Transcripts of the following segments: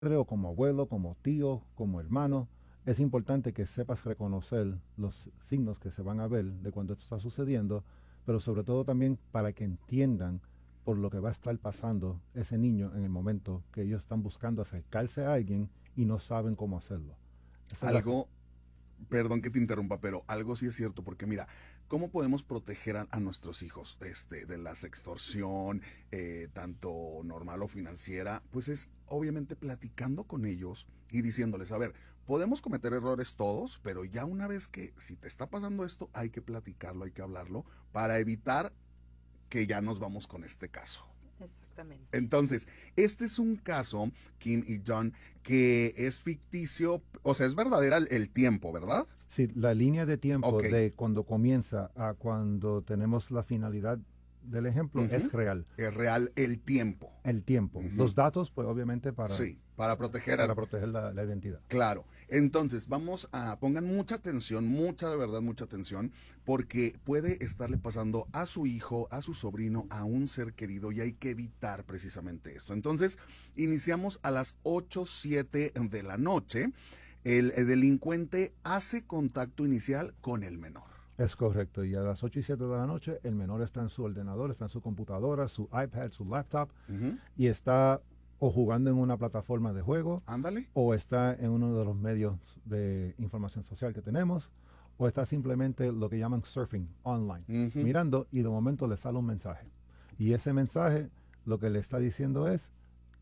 padre o como abuelo, como tío, como hermano, es importante que sepas reconocer los signos que se van a ver de cuando esto está sucediendo, pero sobre todo también para que entiendan por lo que va a estar pasando ese niño en el momento que ellos están buscando acercarse a alguien y no saben cómo hacerlo. Esa es la... Algo, perdón que te interrumpa, pero algo sí es cierto, porque mira, ¿cómo podemos proteger a nuestros hijos de la sextorsión, tanto normal o financiera? Pues es obviamente platicando con ellos y diciéndoles, a ver, podemos cometer errores todos, pero ya una vez que si te está pasando esto, hay que platicarlo, hay que hablarlo, para evitar que ya nos vamos con este caso. Exactamente. Entonces, este es un caso, Kim y John, que es ficticio, o sea, es verdadera el tiempo, ¿verdad? Sí, la línea de tiempo Ok, de cuando comienza a cuando tenemos la finalidad del ejemplo es ujú, real. es real el tiempo. El tiempo. Ujú, Los datos, pues obviamente sí, para proteger, para proteger la identidad. claro. Entonces, vamos a, pongan mucha atención, mucha de verdad, mucha atención, porque puede estarle pasando a su hijo, a su sobrino, a un ser querido y hay que evitar precisamente esto. Entonces, iniciamos a las 8:07 de la noche. El delincuente hace contacto inicial con el menor. Es correcto. Y a las 8 y 7 de la noche, el menor está en su ordenador, está en su computadora, su iPad, su laptop, Ujú, y está o jugando en una plataforma de juego, ándale. o está en uno de los medios de información social que tenemos, o está simplemente lo que llaman surfing online, Ujú, mirando y de momento le sale un mensaje. Y ese mensaje lo que le está diciendo es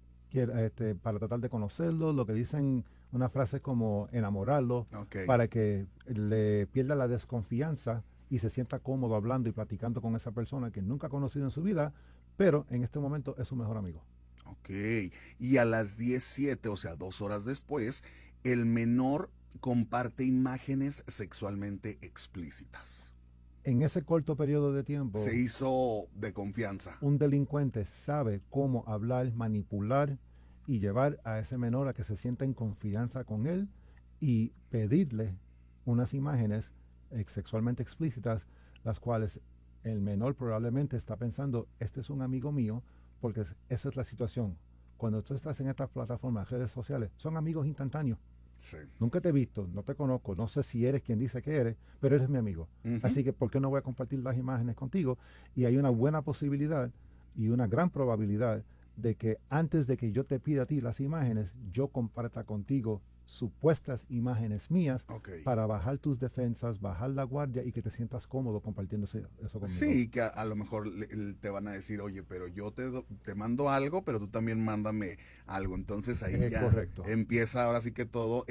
para tratar de conocerlo, lo que dicen una frase como enamorarlo, ok. para que le pierda la desconfianza y se sienta cómodo hablando y platicando con esa persona que nunca ha conocido en su vida, pero en este momento es su mejor amigo. Ok, y a las 17, o sea, 2 horas después, el menor comparte imágenes sexualmente explícitas. En ese corto periodo de Se tiempo, hizo de confianza. un delincuente sabe cómo hablar, manipular y llevar a ese menor a que se sienta en confianza con él y pedirle unas imágenes sexualmente explícitas, las cuales el menor probablemente está pensando, este es un amigo mío, porque esa es la situación. Cuando tú estás en estas plataformas, redes sociales, son amigos instantáneos. Sí. Nunca te he visto, no te conozco, no sé si eres quien dice que eres, pero eres mi amigo. Ujú. Así que, ¿por qué no voy a compartir las imágenes contigo? Y hay una buena posibilidad y una gran probabilidad de que antes de que yo te pida a ti las imágenes, yo comparta contigo supuestas imágenes mías Ok. para bajar tus defensas, bajar la guardia y que te sientas cómodo compartiendo eso conmigo. Sí, que a lo mejor te van a decir, oye, pero yo te mando algo, pero tú también mándame algo. Entonces ahí ya Correcto. empieza ahora sí que todo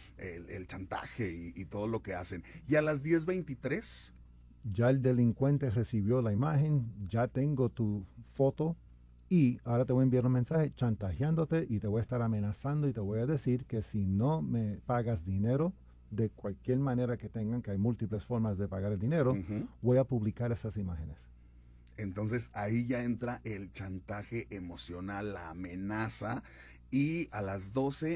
el chantaje y todo lo que hacen. Y a las 10:23. Ya el delincuente recibió la imagen, ya tengo tu foto y ahora te voy a enviar un mensaje chantajeándote y te voy a estar amenazando y te voy a decir que si no me pagas dinero de cualquier manera que tengan, que hay múltiples formas de pagar el dinero, Ujú. voy a publicar esas imágenes. Entonces ahí ya entra el chantaje emocional, la amenaza. Y a las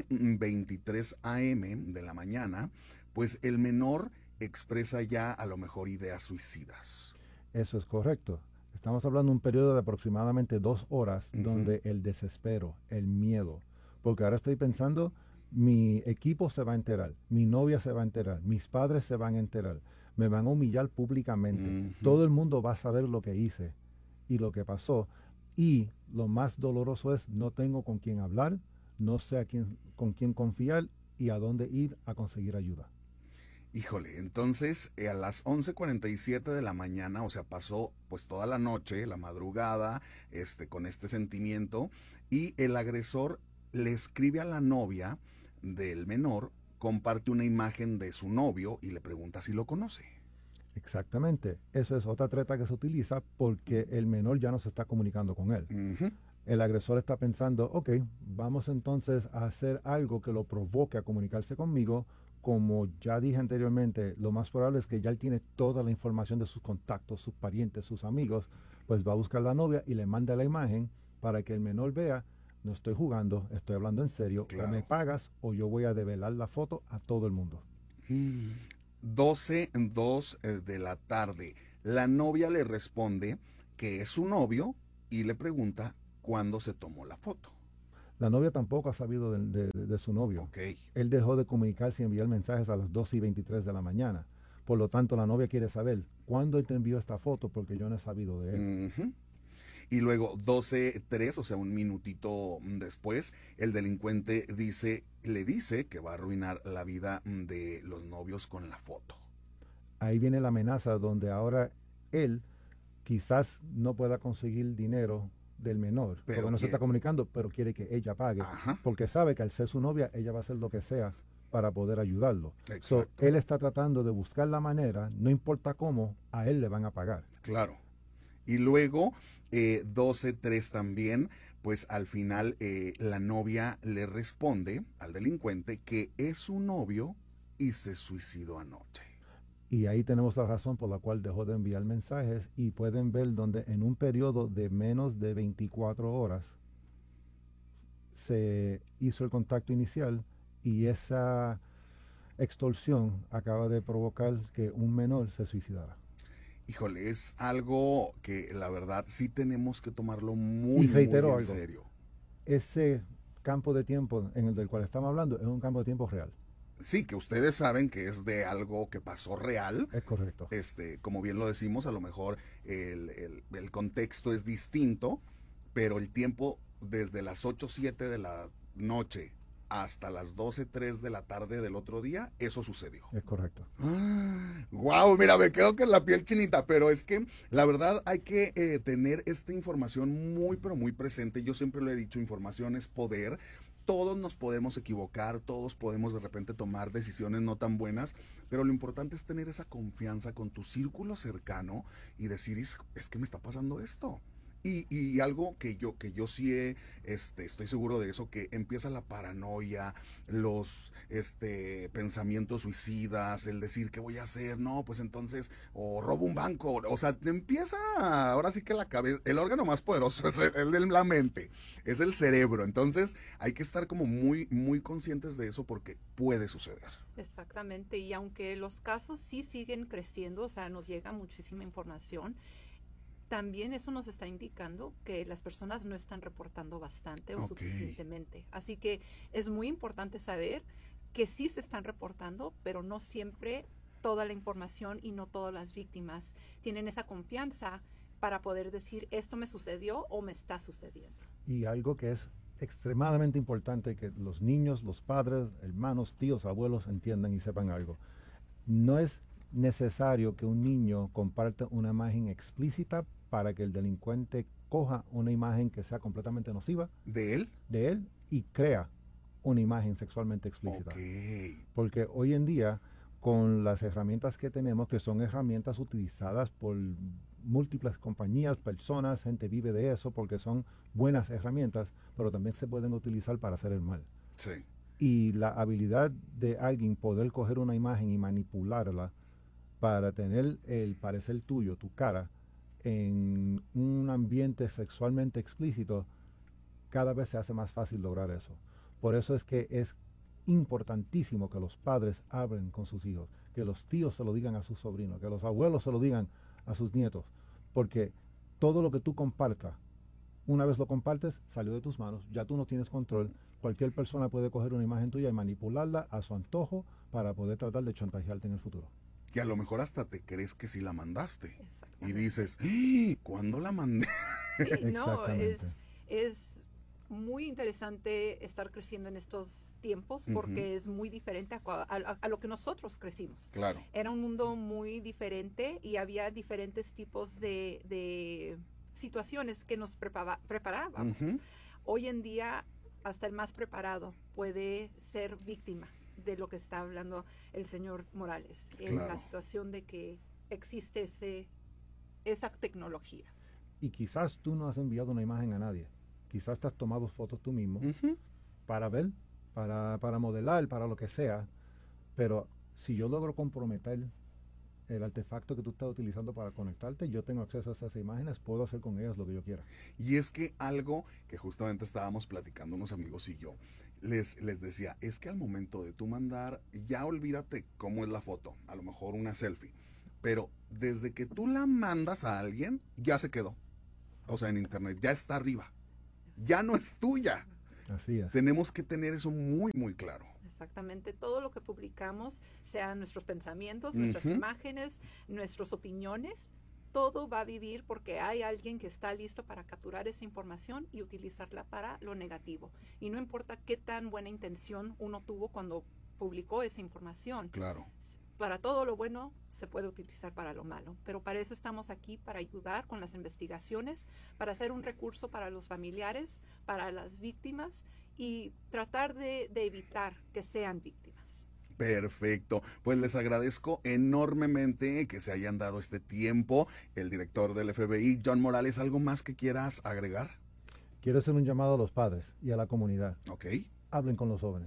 12:23 a.m. de la mañana, pues el menor expresa ya a lo mejor ideas suicidas. Eso es correcto. Estamos hablando de un periodo de aproximadamente 2 horas Ujú, donde el desespero, el miedo, porque ahora estoy pensando, mi equipo se va a enterar, mi novia se va a enterar, mis padres se van a enterar, me van a humillar públicamente, ujú. todo el mundo va a saber lo que hice y lo que pasó. Y lo más doloroso es no tengo con quién hablar, no sé con quién confiar y a dónde ir a conseguir ayuda. Híjole, entonces a las 11:47 de la mañana, o sea, pasó pues toda la noche, la madrugada, con este sentimiento, y el agresor le escribe a la novia del menor, comparte una imagen de su novio y le pregunta si lo conoce. Exactamente. Eso es otra treta que se utiliza porque el menor ya no se está comunicando con él. Ujú, El agresor está pensando, ok, vamos entonces a hacer algo que lo provoque a comunicarse conmigo. Como ya dije anteriormente, lo más probable es que ya él tiene toda la información de sus contactos, sus parientes, sus amigos, pues va a buscar a la novia y le manda la imagen para que el menor vea, no estoy jugando, estoy hablando en serio, o me claro. pagas o yo voy a develar la foto a todo el mundo. 12:02 de la tarde. La novia le responde que es su novio y le pregunta cuándo se tomó la foto. La novia tampoco ha sabido de su novio. Ok. Él dejó de comunicarse y enviar mensajes a las 2:23 de la mañana. Por lo tanto, la novia quiere saber cuándo él te envió esta foto porque yo no he sabido de él. Ujú. Y luego 12:03, o sea, un minutito después, el delincuente le dice que va a arruinar la vida de los novios con la foto. Ahí viene la amenaza donde ahora él quizás no pueda conseguir dinero del menor, Pero porque no se está quiere. comunicando, pero quiere que ella pague, Ajá, porque sabe que al ser su novia, ella va a hacer lo que sea para poder ayudarlo. So, exacto. él está tratando de buscar la manera, no importa cómo, a él le van a pagar. Claro. Y luego, 12:03 también, pues al final la novia le responde al delincuente que es su novio y se suicidó anoche. Y ahí tenemos la razón por la cual dejó de enviar mensajes y pueden ver donde en un periodo de menos de 24 horas se hizo el contacto inicial y esa extorsión acaba de provocar que un menor se suicidara. Híjole, es algo que la verdad sí tenemos que tomarlo Y muy, muy reitero en algo, serio. ese campo de tiempo en el del cual estamos hablando es un campo de tiempo real. Sí, que ustedes saben que es de algo que pasó real. Es correcto. Como bien lo decimos, a lo mejor el contexto es distinto, pero el tiempo desde las 8:07 de la noche hasta las 12:03 de la tarde del otro día, eso sucedió. Es correcto. Wow, mira, me quedo con la piel chinita, pero es que la verdad hay que tener esta información muy, pero muy presente. Yo siempre lo he dicho, información es poder. Todos nos podemos equivocar, todos podemos de repente tomar decisiones no tan buenas, pero lo importante es tener esa confianza con tu círculo cercano y decir, es que me está pasando esto. Y algo que yo sí estoy seguro de eso, que empieza la paranoia, los pensamientos suicidas, el decir, ¿qué voy a hacer? No, pues entonces, o robo un banco, o sea, te empieza, ahora sí que la cabeza, el órgano más poderoso es el de la mente, es el cerebro, entonces hay que estar como muy, muy conscientes de eso porque puede suceder. Exactamente, y aunque los casos sí siguen creciendo, o sea, nos llega muchísima información, también eso nos está indicando que las personas no están reportando bastante o Ok. suficientemente. Así que es muy importante saber que sí se están reportando, pero no siempre toda la información y no todas las víctimas tienen esa confianza para poder decir esto me sucedió o me está sucediendo. Y algo que es extremadamente importante que los niños, los padres, hermanos, tíos, abuelos entiendan y sepan algo. No es necesario que un niño comparta una imagen explícita para que el delincuente coja una imagen que sea completamente nociva ¿De él? de él y crea una imagen sexualmente explícita. Ok. Porque hoy en día, con las herramientas que tenemos, que son herramientas utilizadas por múltiples compañías, personas, gente vive de eso, porque son buenas herramientas, pero también se pueden utilizar para hacer el mal. Sí. Y la habilidad de alguien poder coger una imagen y manipularla para tener el parecer tuyo, tu cara, en un ambiente sexualmente explícito, cada vez se hace más fácil lograr eso. Por eso es que es importantísimo que los padres hablen con sus hijos, que los tíos se lo digan a sus sobrinos, que los abuelos se lo digan a sus nietos, porque todo lo que tú compartas, una vez lo compartes, salió de tus manos, ya tú no tienes control. Cualquier persona puede coger una imagen tuya y manipularla a su antojo para poder tratar de chantajearte en el futuro. Que a lo mejor hasta te crees que sí la mandaste. Y Exactamente. dices, ¿cuándo la mandé? Sí, no, Exactamente. es muy interesante estar creciendo en estos tiempos porque es muy diferente a lo que nosotros crecimos. Claro. Era un mundo muy diferente y había diferentes tipos de situaciones que nos preparábamos. Ujú. Hoy en día, hasta el más preparado puede ser víctima de lo que está hablando el señor Morales, en Claro. la situación de que existe esa tecnología. Y quizás tú no has enviado una imagen a nadie. Quizás te has tomado fotos tú mismo Ujú. para ver, para modelar, para lo que sea. Pero si yo logro comprometer el artefacto que tú estás utilizando para conectarte, yo tengo acceso a esas imágenes, puedo hacer con ellas lo que yo quiera. Y es que algo que justamente estábamos platicando unos amigos y yo, les decía, es que al momento de tú mandar, ya olvídate cómo es la foto, a lo mejor una selfie, pero desde que tú la mandas a alguien, ya se quedó. O sea, en internet, ya está arriba. Ya no es tuya. Así es. Tenemos que tener eso muy, muy claro. Exactamente, todo lo que publicamos, sean nuestros pensamientos, nuestras imágenes, nuestras opiniones, todo va a vivir porque hay alguien que está listo para capturar esa información y utilizarla para lo negativo. Y no importa qué tan buena intención uno tuvo cuando publicó esa información. Claro. Para todo lo bueno se puede utilizar para lo malo, pero para eso estamos aquí, para ayudar con las investigaciones, para ser un recurso para los familiares, para las víctimas y tratar de evitar que sean víctimas. Perfecto, pues les agradezco enormemente que se hayan dado este tiempo. El director del FBI, John Morales, ¿algo más que quieras agregar? Quiero hacer un llamado a los padres y a la comunidad. Ok. Hablen con los jóvenes.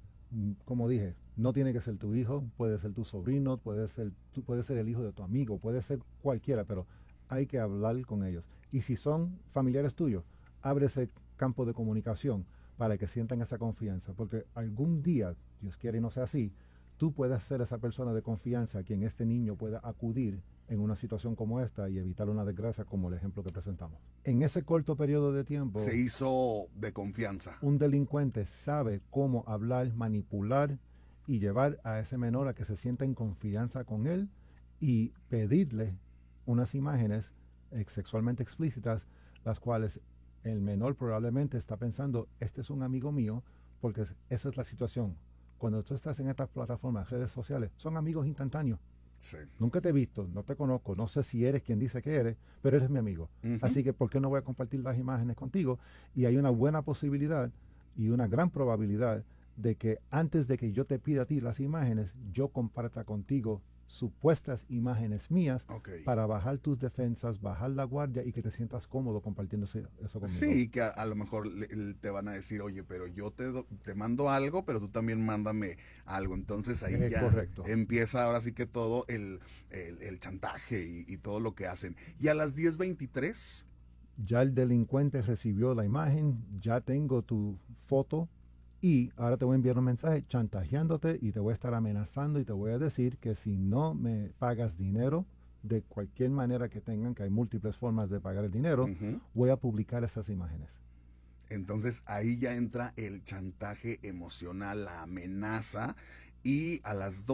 Como dije, no tiene que ser tu hijo, puede ser tu sobrino, puede ser el hijo de tu amigo, puede ser cualquiera, pero hay que hablar con ellos. Y si son familiares tuyos, abre ese campo de comunicación para que sientan esa confianza, porque algún día, Dios quiere y no sea así, tú puedes ser esa persona de confianza a quien este niño pueda acudir en una situación como esta y evitar una desgracia como el ejemplo que presentamos. En ese corto periodo de tiempo, se hizo de confianza. Un delincuente sabe cómo hablar, manipular y llevar a ese menor a que se sienta en confianza con él y pedirle unas imágenes sexualmente explícitas, las cuales el menor probablemente está pensando, este es un amigo mío, porque esa es la situación. Cuando tú estás en estas plataformas, redes sociales, son amigos instantáneos. Sí. Nunca te he visto, no te conozco, no sé si eres quien dice que eres, pero eres mi amigo. Así que, ¿por qué no voy a compartir las imágenes contigo? Y hay una buena posibilidad y una gran probabilidad de que antes de que yo te pida a ti las imágenes, yo comparta contigo supuestas imágenes mías para bajar tus defensas, bajar la guardia y que te sientas cómodo compartiendo eso conmigo. Sí, que a lo mejor te van a decir, oye, pero yo te mando algo, pero tú también mándame algo. Entonces ahí ya empieza ahora sí que todo el chantaje y todo lo que hacen. Y a las 10:23... ya el delincuente recibió la imagen, ya tengo tu foto, y ahora te voy a enviar un mensaje chantajeándote y te voy a estar amenazando y te voy a decir que si no me pagas dinero, de cualquier manera que tengan, que hay múltiples formas de pagar el dinero, voy a publicar esas imágenes. Entonces ahí ya entra el chantaje emocional, la amenaza, y a las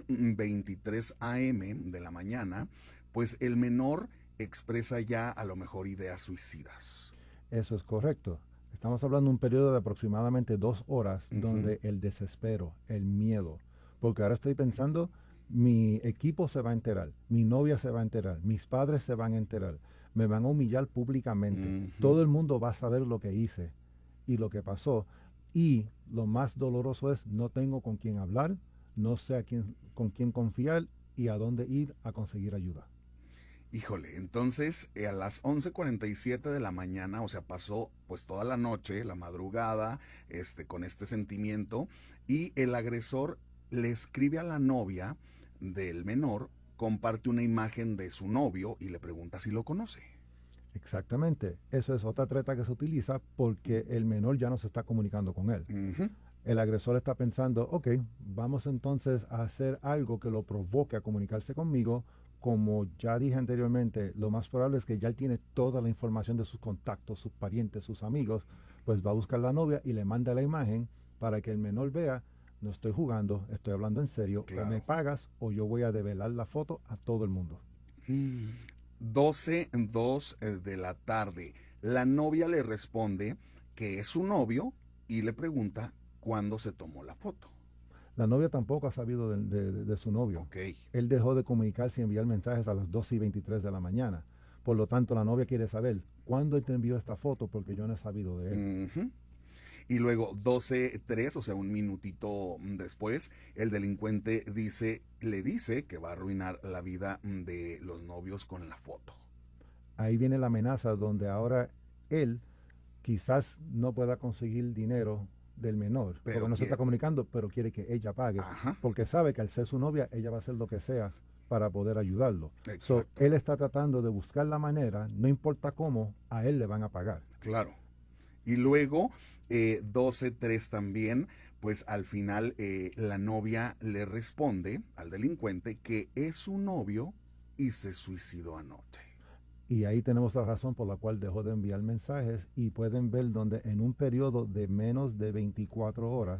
12:23 a.m. de la mañana, pues el menor expresa ya a lo mejor ideas suicidas. Eso es correcto. Estamos hablando de un periodo de aproximadamente 2 horas donde el desespero, el miedo, porque ahora estoy pensando, mi equipo se va a enterar, mi novia se va a enterar, mis padres se van a enterar, me van a humillar públicamente, todo el mundo va a saber lo que hice y lo que pasó, y lo más doloroso es no tengo con quién hablar, no sé con quién confiar y a dónde ir a conseguir ayuda. Híjole, entonces a las 11:47 de la mañana, o sea, pasó pues toda la noche, la madrugada, con este sentimiento, y el agresor le escribe a la novia del menor, comparte una imagen de su novio y le pregunta si lo conoce. Exactamente, eso es otra treta que se utiliza porque el menor ya no se está comunicando con él. El agresor está pensando, ok, vamos entonces a hacer algo que lo provoque a comunicarse conmigo. Como ya dije anteriormente, lo más probable es que ya él tiene toda la información de sus contactos, sus parientes, sus amigos, pues va a buscar la novia y le manda la imagen para que el menor vea, no estoy jugando, estoy hablando en serio, o me pagas o yo voy a develar la foto a todo el mundo. 12:02 de la tarde, la novia le responde que es su novio y le pregunta cuándo se tomó la foto. La novia tampoco ha sabido de su novio. Él dejó de comunicarse y enviar mensajes a las 12:23 de la mañana. Por lo tanto, la novia quiere saber cuándo él te envió esta foto porque yo no he sabido de él. Y luego 12:03, o sea, un minutito después, el delincuente le dice que va a arruinar la vida de los novios con la foto. Ahí viene la amenaza donde ahora él quizás no pueda conseguir dinero del menor, porque no se está comunicando, pero quiere que ella pague, porque sabe que al ser su novia, ella va a hacer lo que sea para poder ayudarlo. Él está tratando de buscar la manera, no importa cómo, a él le van a pagar. Claro. Y luego, 12:03 también, pues al final la novia le responde al delincuente que es su novio y se suicidó anoche. Y ahí tenemos la razón por la cual dejó de enviar mensajes y pueden ver donde en un periodo de menos de 24 horas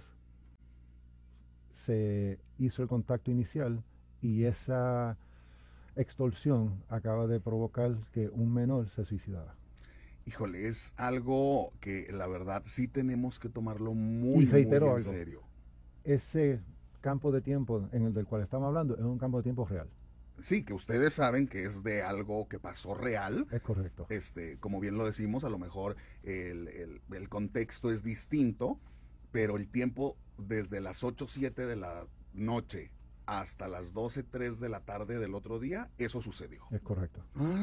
se hizo el contacto inicial y esa extorsión acaba de provocar que un menor se suicidara. Híjole, es algo que la verdad sí tenemos que tomarlo Y muy, muy reitero en algo, serio. ese campo de tiempo en el del cual estamos hablando es un campo de tiempo real. Sí, que ustedes saben que es de algo que pasó real. Es correcto. Como bien lo decimos, a lo mejor el contexto es distinto, pero el tiempo desde las 8 7 de la noche hasta las 12 3 de la tarde del otro día, eso sucedió. Es correcto.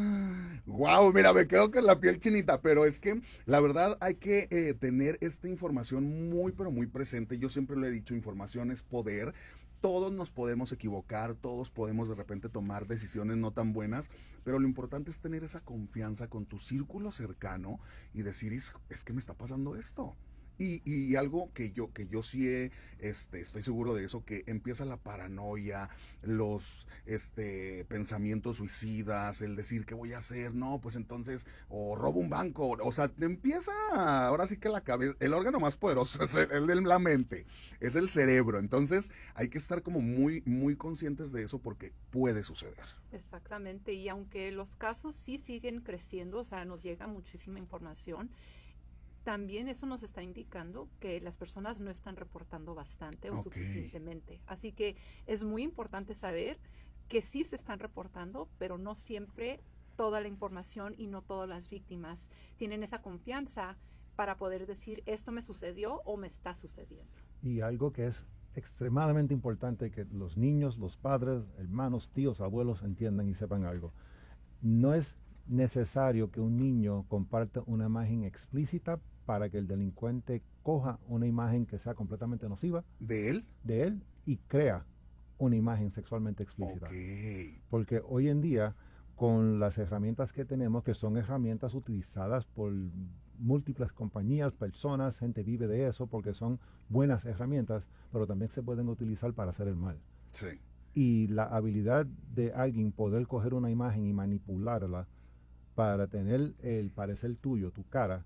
Wow, mira, me quedo con la piel chinita, pero es que la verdad hay que tener esta información muy, pero muy presente. Yo siempre lo he dicho, información es poder. Todos nos podemos equivocar, todos podemos de repente tomar decisiones no tan buenas, pero lo importante es tener esa confianza con tu círculo cercano y decir, es que me está pasando esto. Y algo que yo sí estoy seguro de eso, que empieza la paranoia, los pensamientos suicidas, el decir qué voy a hacer, no, pues entonces, o robo un banco, o sea, te empieza, ahora sí que la cabeza, el órgano más poderoso es el de la mente, es el cerebro, entonces hay que estar como muy, muy conscientes de eso porque puede suceder. Exactamente, y aunque los casos sí siguen creciendo, o sea, nos llega muchísima información, también eso nos está indicando que las personas no están reportando bastante o suficientemente. Así que es muy importante saber que sí se están reportando, pero no siempre toda la información y no todas las víctimas tienen esa confianza para poder decir esto me sucedió o me está sucediendo. Y algo que es extremadamente importante que los niños, los padres, hermanos, tíos, abuelos entiendan y sepan algo. No es necesario que un niño comparta una imagen explícita para que el delincuente coja una imagen que sea completamente nociva ¿De él? de él y crea una imagen sexualmente explícita. Ok. Porque hoy en día, con las herramientas que tenemos, que son herramientas utilizadas por múltiples compañías, personas, gente vive de eso, porque son buenas herramientas, pero también se pueden utilizar para hacer el mal. Sí. Y la habilidad de alguien poder coger una imagen y manipularla para tener el parecer tuyo, tu cara,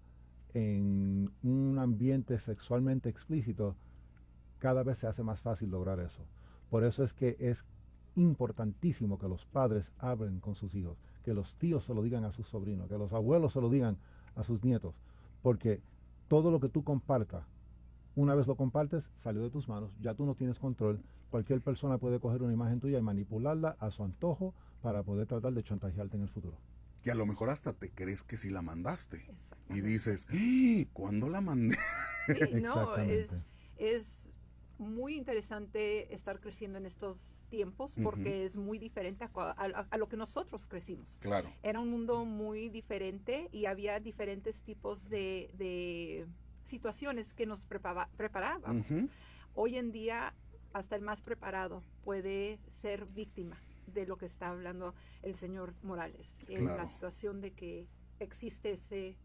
en un ambiente sexualmente explícito, cada vez se hace más fácil lograr eso. Por eso es que es importantísimo que los padres hablen con sus hijos, que los tíos se lo digan a sus sobrinos, que los abuelos se lo digan a sus nietos, porque todo lo que tú compartas, una vez lo compartes, salió de tus manos, ya tú no tienes control. Cualquier persona puede coger una imagen tuya y manipularla a su antojo para poder tratar de chantajearte en el futuro. Que a lo mejor hasta te crees que sí la mandaste. Y Exactamente. dices, ¿cuándo la mandé? Sí, no, Exactamente. es muy interesante estar creciendo en estos tiempos porque es muy diferente a lo que nosotros crecimos. Claro. Era un mundo muy diferente y había diferentes tipos de situaciones que nos preparábamos. Hoy en día, hasta el más preparado puede ser víctima de lo que está hablando el señor Morales, en Claro. la situación de que existe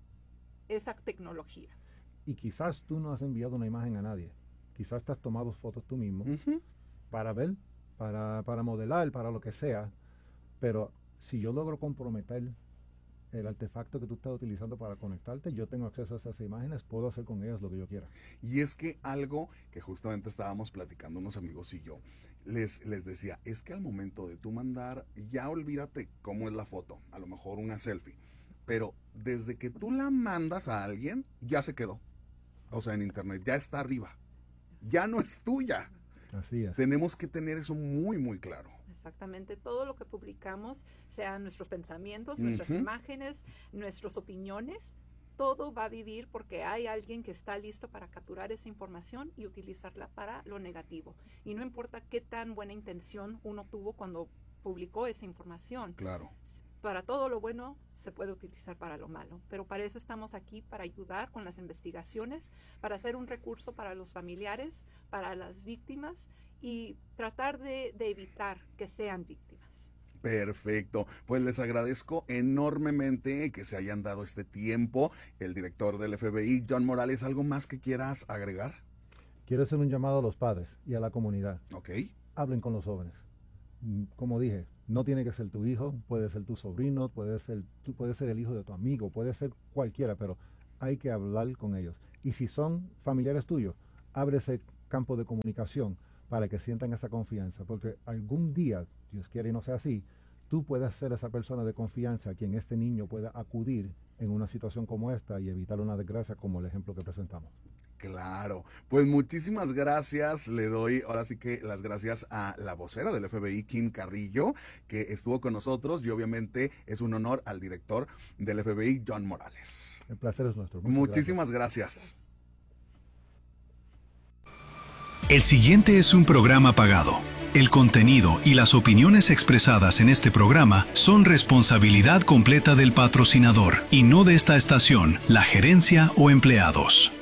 esa tecnología. Y quizás tú no has enviado una imagen a nadie. Quizás te has tomado fotos tú mismo para ver, para modelar, para lo que sea. Pero si yo logro comprometer el artefacto que tú estás utilizando para conectarte, yo tengo acceso a esas imágenes, puedo hacer con ellas lo que yo quiera. Y es que algo que justamente estábamos platicando unos amigos y yo, les decía, es que al momento de tú mandar, ya olvídate cómo es la foto, a lo mejor una selfie, pero desde que tú la mandas a alguien, ya se quedó. O sea, en internet, ya está arriba. Ya no es tuya. Así es. Tenemos que tener eso muy, muy claro. Exactamente, todo lo que publicamos, sean nuestros pensamientos, nuestras imágenes, nuestras opiniones, todo va a vivir porque hay alguien que está listo para capturar esa información y utilizarla para lo negativo. Y no importa qué tan buena intención uno tuvo cuando publicó esa información. Claro. Para todo lo bueno se puede utilizar para lo malo, pero para eso estamos aquí, para ayudar con las investigaciones, para hacer un recurso para los familiares, para las víctimas y tratar de evitar que sean víctimas. Perfecto, pues les agradezco enormemente que se hayan dado este tiempo. El director del FBI, John Morales, ¿algo más que quieras agregar? Quiero hacer un llamado a los padres y a la comunidad. Ok. Hablen con los jóvenes. Como dije, No tiene que ser tu hijo, puede ser tu sobrino, puede ser el hijo de tu amigo, puede ser cualquiera, pero hay que hablar con ellos. Y si son familiares tuyos, abre ese campo de comunicación para que sientan esa confianza, porque algún día, Dios quiere y no sea así, tú puedes ser esa persona de confianza a quien este niño pueda acudir en una situación como esta y evitar una desgracia como el ejemplo que presentamos. Claro, pues muchísimas gracias. Le doy ahora sí que las gracias a la vocera del FBI, Kim Carrillo, que estuvo con nosotros, y obviamente es un honor al director del FBI, John Morales. El placer es nuestro. Muchísimas gracias. El siguiente es un programa pagado. El contenido y las opiniones expresadas en este programa son responsabilidad completa del patrocinador y no de esta estación, la gerencia o empleados.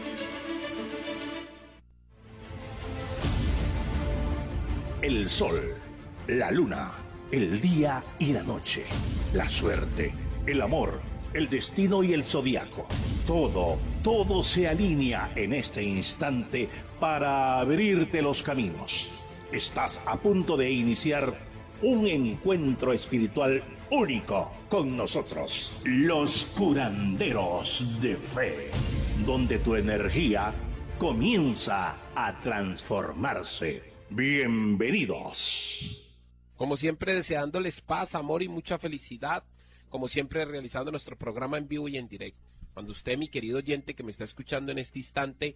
El sol, la luna, el día y la noche, la suerte, el amor, el destino y el zodiaco. Todo se alinea en este instante para abrirte los caminos. Estás a punto de iniciar un encuentro espiritual único con nosotros, los curanderos de fe, donde tu energía comienza a transformarse. Bienvenidos. Como siempre, deseándoles paz, amor y mucha felicidad. Como siempre, realizando nuestro programa en vivo y en directo. Cuando usted, mi querido oyente que me está escuchando en este instante,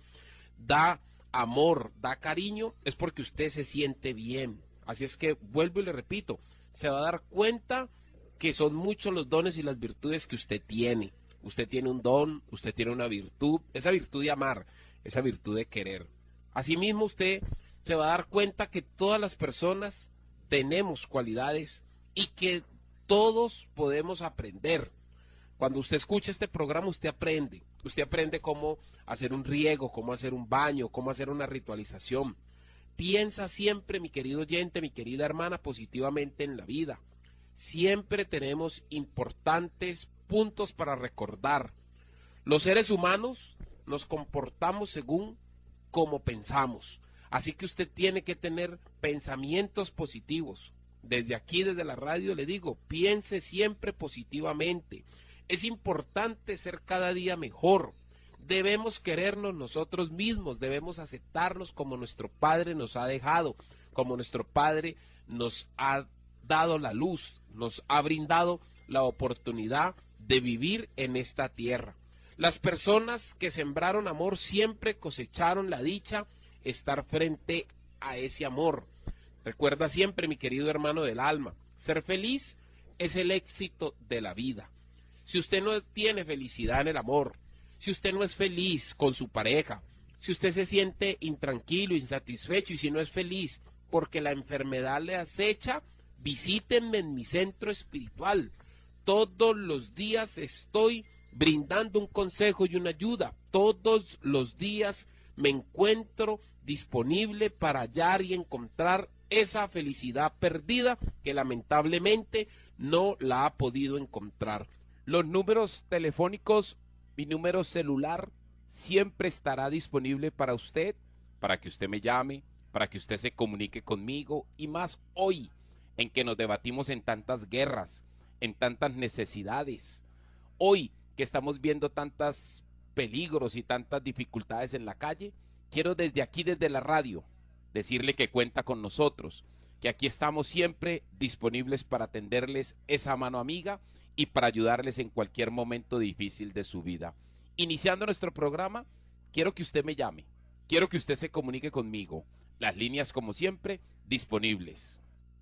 da amor, da cariño, es porque usted se siente bien. Así es que, vuelvo y le repito, se va a dar cuenta que son muchos los dones y las virtudes que usted tiene. Usted tiene un don, usted tiene una virtud, esa virtud de amar, esa virtud de querer. Asimismo, usted se va a dar cuenta que todas las personas tenemos cualidades y que todos podemos aprender. Cuando usted escucha este programa, usted aprende cómo hacer un riego, cómo hacer un baño, cómo hacer una ritualización. Piensa siempre, mi querido oyente, mi querida hermana, positivamente en la vida. Siempre tenemos importantes puntos para recordar. Los seres humanos nos comportamos según cómo pensamos. Así que usted tiene que tener pensamientos positivos. Desde aquí, desde la radio, le digo, piense siempre positivamente. Es importante ser cada día mejor. Debemos querernos nosotros mismos, debemos aceptarnos como nuestro Padre nos ha dejado, como nuestro Padre nos ha dado la luz, nos ha brindado la oportunidad de vivir en esta tierra. Las personas que sembraron amor siempre cosecharon la dicha estar frente a ese amor. Recuerda siempre, mi querido hermano del alma, ser feliz es el éxito de la vida. Si usted no tiene felicidad en el amor, si usted no es feliz con su pareja, si usted se siente intranquilo, insatisfecho y si no es feliz porque la enfermedad le acecha, visítenme en mi centro espiritual. Todos los días estoy brindando un consejo y una ayuda. Todos los días me encuentro disponible para hallar y encontrar esa felicidad perdida que lamentablemente no la ha podido encontrar. Los números telefónicos, mi número celular siempre estará disponible para usted, para que usted me llame, para que usted se comunique conmigo y más hoy en que nos debatimos en tantas guerras, en tantas necesidades. Hoy que estamos viendo tantos peligros y tantas dificultades en la calle, quiero desde aquí, desde la radio, decirle que cuenta con nosotros, que aquí estamos siempre disponibles para atenderles esa mano amiga y para ayudarles en cualquier momento difícil de su vida. Iniciando nuestro programa, quiero que usted me llame, quiero que usted se comunique conmigo. Las líneas, como siempre, disponibles.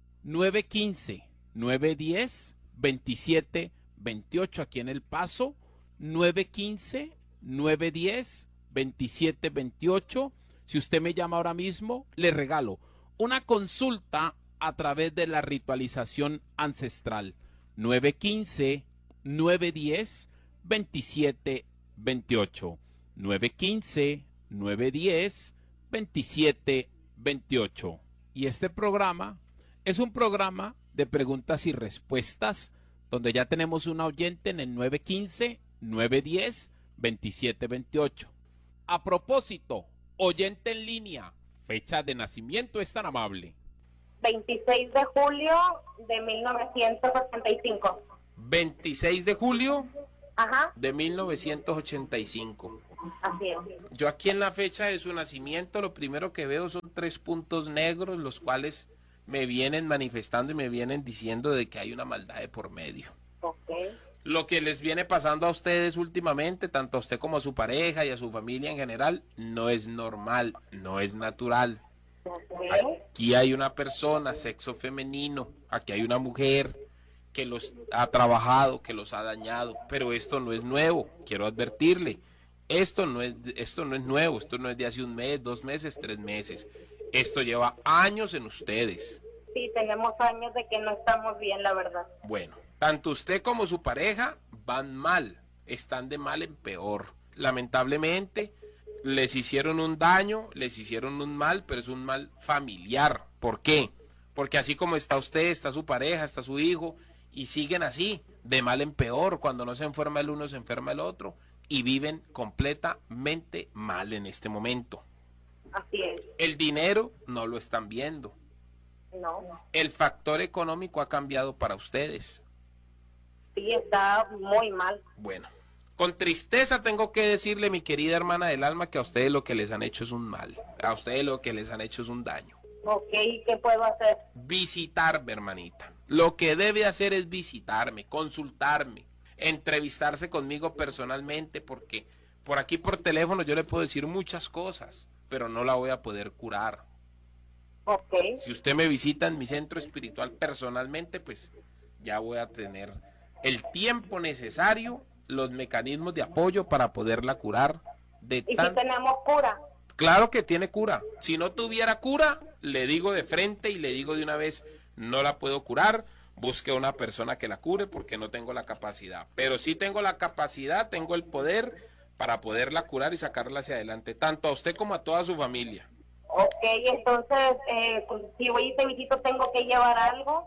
915-910-2728 aquí en El Paso, 915-910-2728. Si usted me llama ahora mismo, le regalo una consulta a través de la ritualización ancestral. 915-910-2728. 915-910-2728. Y este programa es un programa de preguntas y respuestas, donde ya tenemos una oyente en el 915-910-2728. A propósito, oyente en línea, fecha de nacimiento es tan amable. 26 de julio de 1985. 26 de julio Ajá, de 1985. así es. Yo aquí en la fecha de su nacimiento lo primero que veo son 3 puntos negros, los cuales me vienen manifestando y me vienen diciendo de que hay una maldad de por medio. Ok, Lo que les viene pasando a ustedes últimamente, tanto a usted como a su pareja y a su familia en general, no es normal, no es natural. ok, Aquí hay una persona, sexo femenino, aquí hay una mujer que los ha trabajado, que los ha dañado, pero esto no es nuevo, quiero advertirle. Esto no es nuevo, esto no es de hace un mes, 2 meses, 3 meses. Esto lleva años en ustedes. sí, tenemos años de que no estamos bien, la verdad. Bueno, tanto usted como su pareja van mal, están de mal en peor. Lamentablemente, les hicieron un daño, les hicieron un mal, pero es un mal familiar. ¿Por qué? Porque así como está usted, está su pareja, está su hijo, y siguen así, de mal en peor. Cuando no se enferma el uno, se enferma el otro, y viven completamente mal en este momento. Así es. El dinero no lo están viendo. No, El factor económico ha cambiado para ustedes. sí, está muy mal. Bueno, con tristeza tengo que decirle, mi querida hermana del alma, que a ustedes lo que les han hecho es un mal. A ustedes lo que les han hecho es un daño. Ok, ¿qué puedo hacer? Visitarme, hermanita. Lo que debe hacer es visitarme, consultarme, entrevistarse conmigo personalmente, porque por aquí por teléfono yo le puedo decir muchas cosas, pero no la voy a poder curar. Ok, Si usted me visita en mi centro espiritual personalmente, pues ya voy a tener el tiempo necesario, los mecanismos de apoyo para poderla curar de ¿y si tan... tenemos cura? Claro que tiene cura. Si no tuviera cura, le digo de frente y le digo de una vez, no la puedo curar, busque a una persona que la cure porque no tengo la capacidad. Pero sí tengo la capacidad, tengo el poder para poderla curar y sacarla hacia adelante, tanto a usted como a toda su familia. Ok, entonces, si voy y te visito, ¿tengo que llevar algo?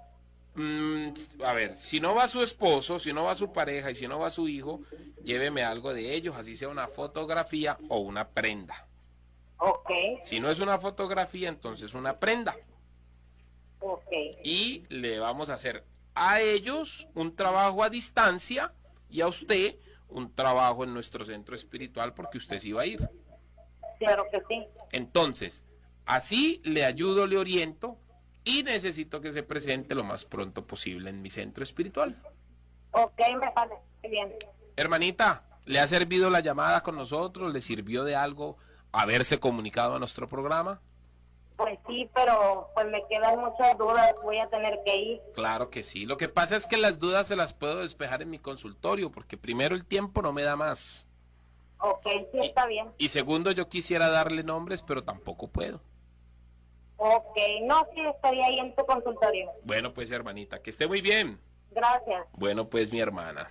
A ver, si no va su esposo, si no va su pareja y si no va su hijo, lléveme algo de ellos, así sea una fotografía o una prenda. Ok, Si no es una fotografía, entonces una prenda. ok, Y le vamos a hacer a ellos un trabajo a distancia y a usted un trabajo en nuestro centro espiritual porque usted sí va a ir. claro que sí. Entonces, así le ayudo, le oriento y necesito que se presente lo más pronto posible en mi centro espiritual. Ok, me parece bien. Hermanita, ¿le ha servido la llamada con nosotros? ¿Le sirvió de algo haberse comunicado a nuestro programa? Pues sí, pero pues me quedan muchas dudas, voy a tener que ir. Claro que sí. Lo que pasa es que las dudas se las puedo despejar en mi consultorio, porque primero el tiempo no me da más. Ok, sí, está bien. Y segundo, yo quisiera darle nombres, pero tampoco puedo. Ok, no, sí, estaría ahí en tu consultorio. Bueno, pues hermanita, que esté muy bien. Gracias. Bueno, pues mi hermana.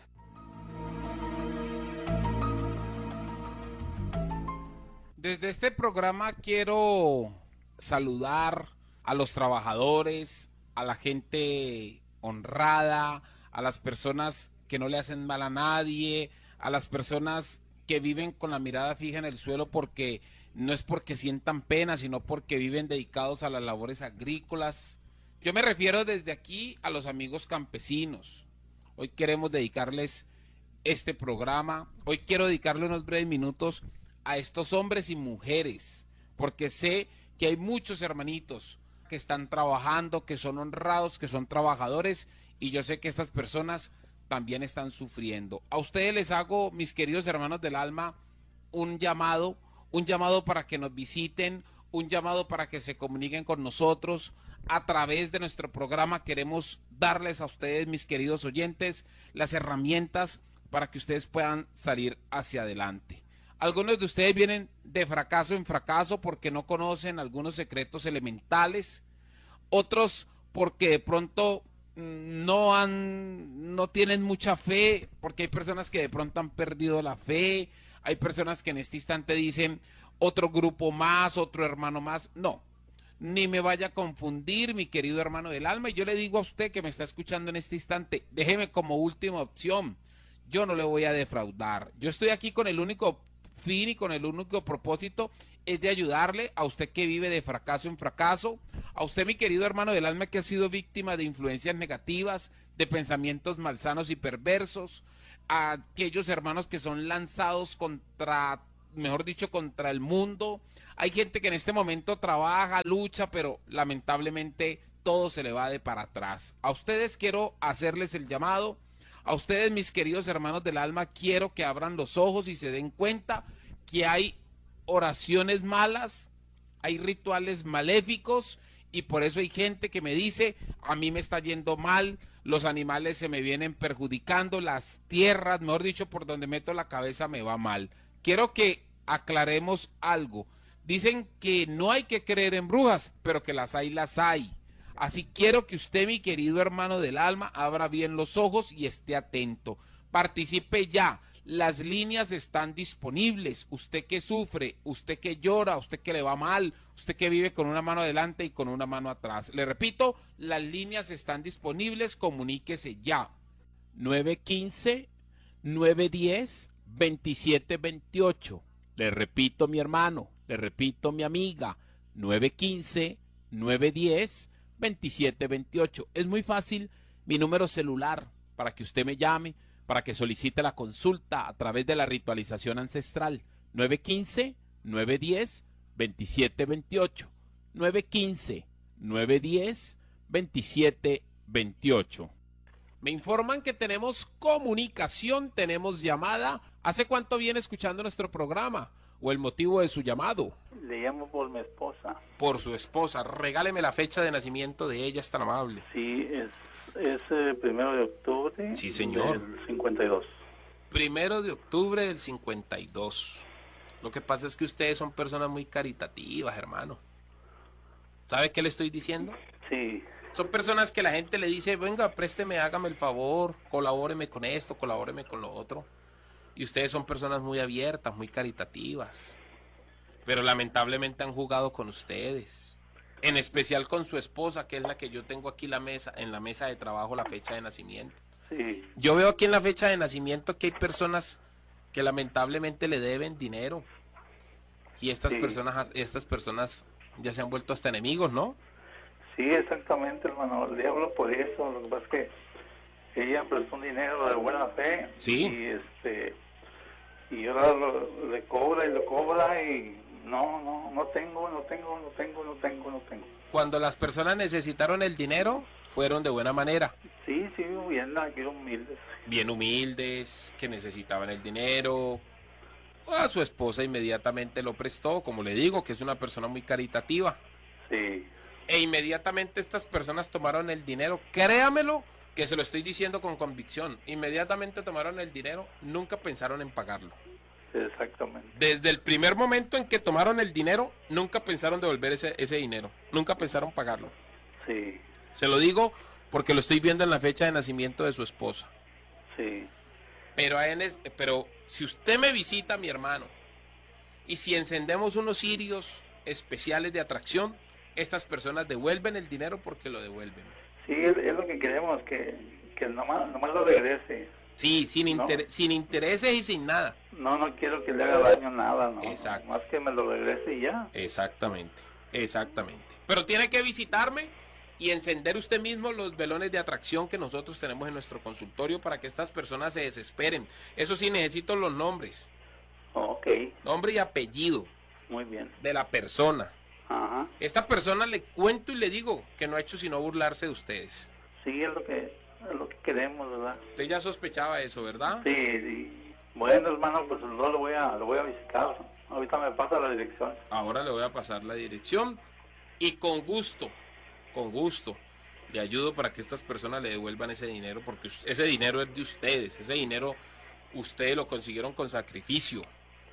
Desde este programa quiero saludar a los trabajadores, a la gente honrada, a las personas que no le hacen mal a nadie, a las personas que viven con la mirada fija en el suelo porque no es porque sientan pena, sino porque viven dedicados a las labores agrícolas. Yo me refiero desde aquí a los amigos campesinos. Hoy queremos dedicarles este programa. Hoy quiero dedicarle unos breves minutos a estos hombres y mujeres, porque sé que hay muchos hermanitos que están trabajando, que son honrados, que son trabajadores, y yo sé que estas personas también están sufriendo. A ustedes les hago, mis queridos hermanos del alma, un llamado para que nos visiten, un llamado para que se comuniquen con nosotros. A través de nuestro programa queremos darles a ustedes, mis queridos oyentes, las herramientas para que ustedes puedan salir hacia adelante. Algunos de ustedes vienen de fracaso en fracaso porque no conocen algunos secretos elementales, otros porque de pronto no tienen mucha fe, porque hay personas que de pronto han perdido la fe, hay personas que en este instante dicen otro grupo más, otro hermano más. No, ni me vaya a confundir, mi querido hermano del alma, y yo le digo a usted que me está escuchando en este instante, déjeme como última opción, yo no le voy a defraudar, yo estoy aquí con el único fin y con el único propósito es de ayudarle a usted que vive de fracaso en fracaso, A usted, mi querido hermano del alma, que ha sido víctima de influencias negativas, de pensamientos malsanos y perversos, a aquellos hermanos que son lanzados contra, mejor dicho, contra el mundo. Hay gente que en este momento trabaja, lucha, pero lamentablemente todo se le va de para atrás. A ustedes quiero hacerles el llamado. A ustedes, mis queridos hermanos del alma, quiero que abran los ojos y se den cuenta que hay oraciones malas, hay rituales maléficos, y por eso hay gente que me dice, a mí me está yendo mal, los animales se me vienen perjudicando, las tierras, mejor dicho, por donde meto la cabeza me va mal. Quiero que aclaremos algo. Dicen que no hay que creer en brujas, pero que las hay, las hay. Así quiero que usted, mi querido hermano del alma, abra bien los ojos y esté atento. Participe ya. Las líneas están disponibles. Usted que sufre, usted que llora, usted que le va mal, usted que vive con una mano adelante y con una mano atrás. Le repito, las líneas están disponibles. Comuníquese ya. 915-910-2728. Le repito, mi hermano. Le repito, mi amiga. 915-910-2728. Es muy fácil, mi número celular, para que usted me llame, para que solicite la consulta a través de la ritualización ancestral. 915-910-2728. 915-910-2728. Me informan que tenemos comunicación, tenemos llamada. ¿Hace cuánto viene escuchando nuestro programa? ¿O el motivo de su llamado? Le llamo por mi esposa. Por su esposa. Regáleme la fecha de nacimiento de ella, es tan amable. Sí, es el 1 de octubre. Sí, señor. Del 52. 1 de octubre del 52. Lo que pasa es que ustedes son personas muy caritativas, hermano. ¿Sabe qué le estoy diciendo? Sí. Son personas que la gente le dice, venga, présteme, hágame el favor, colabóreme con esto, colabóreme con lo otro. Y ustedes son personas muy abiertas, muy caritativas. Pero lamentablemente han jugado con ustedes. En especial con su esposa, que es la que yo tengo aquí en la mesa de trabajo, la fecha de nacimiento. Sí. Yo veo aquí en la fecha de nacimiento que hay personas que lamentablemente le deben dinero. Y estas personas ya se han vuelto hasta enemigos, ¿no? Sí, exactamente, hermano. Le hablo por eso. Lo que pasa es que ella prestó un dinero de buena fe. Sí. Y ahora le cobra y no tengo. Cuando las personas necesitaron el dinero, fueron de buena manera. Sí, bien humildes. Bien humildes, que necesitaban el dinero. A su esposa inmediatamente lo prestó, como le digo, que es una persona muy caritativa. Sí. E inmediatamente estas personas tomaron el dinero, créamelo, que se lo estoy diciendo con convicción, inmediatamente tomaron el dinero, nunca pensaron en pagarlo. Exactamente. Desde el primer momento en que tomaron el dinero, nunca pensaron devolver ese dinero, nunca pensaron pagarlo. Sí. Se lo digo porque lo estoy viendo en la fecha de nacimiento de su esposa. Sí. Pero si usted me visita, mi hermano, y si encendemos unos cirios especiales de atracción, estas personas devuelven el dinero porque lo devuelven. Sí, es lo que queremos, que nomás lo regrese. Sí, sin intereses y sin nada. No quiero que le haga daño nada, no. Exacto. Más que me lo regrese y ya. Exactamente. Pero tiene que visitarme y encender usted mismo los velones de atracción que nosotros tenemos en nuestro consultorio para que estas personas se desesperen. Eso sí, necesito los nombres. Ok. Nombre y apellido. Muy bien. De la persona. Ajá. Esta persona, le cuento y le digo que no ha hecho sino burlarse de ustedes. Sí, es lo que queremos, ¿verdad? Usted ya sospechaba eso, ¿verdad? Sí. Bueno, hermano, pues luego lo voy a visitar. Ahorita me pasa la dirección. Ahora le voy a pasar la dirección y con gusto, le ayudo para que estas personas le devuelvan ese dinero, porque ese dinero es de ustedes, ese dinero ustedes lo consiguieron con sacrificio.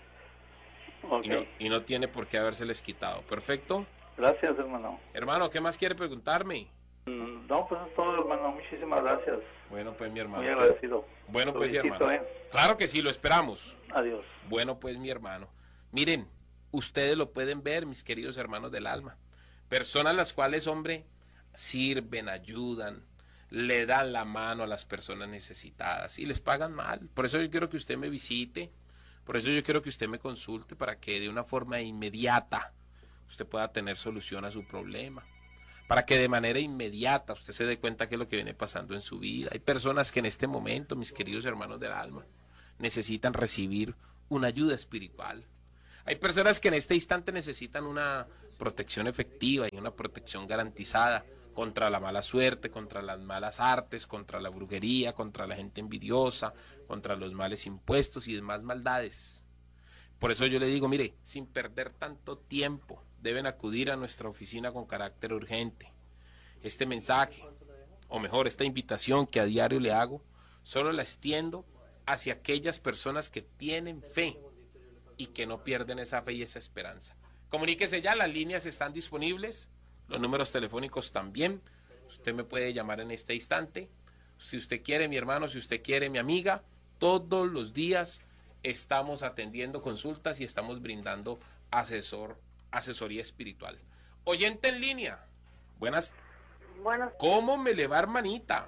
Okay. Y no tiene por qué habérseles quitado. ¿Perfecto? Gracias, hermano. Hermano, ¿qué más quiere preguntarme? No, pues es todo, hermano. Muchísimas gracias. Bueno, pues mi hermano. Muy agradecido. Bueno, pues mi Felicito, hermano. Claro que sí, lo esperamos. Adiós. Bueno, pues mi hermano. Miren, ustedes lo pueden ver, mis queridos hermanos del alma. Personas las cuales, hombre, sirven, ayudan, le dan la mano a las personas necesitadas y les pagan mal. Por eso yo quiero que usted me visite. Por eso yo quiero que usted me consulte para que de una forma inmediata usted pueda tener solución a su problema. para que de manera inmediata usted se dé cuenta qué es lo que viene pasando en su vida. Hay personas que en este momento, mis queridos hermanos del alma, necesitan recibir una ayuda espiritual. Hay personas que en este instante necesitan una protección efectiva y una protección garantizada contra la mala suerte, contra las malas artes, contra la brujería, contra la gente envidiosa, contra los males impuestos y demás maldades. Por eso yo le digo, mire, sin perder tanto tiempo, deben acudir a nuestra oficina con carácter urgente. Este mensaje, o mejor, esta invitación que a diario le hago, solo la extiendo hacia aquellas personas que tienen fe y que no pierden esa fe y esa esperanza. Comuníquese ya, las líneas están disponibles, los números telefónicos también. Usted me puede llamar en este instante. Si usted quiere, mi hermano, si usted quiere, mi amiga, todos los días estamos atendiendo consultas y estamos brindando asesoría espiritual. Oyente en línea, buenas. ¿Cómo me le va, hermanita?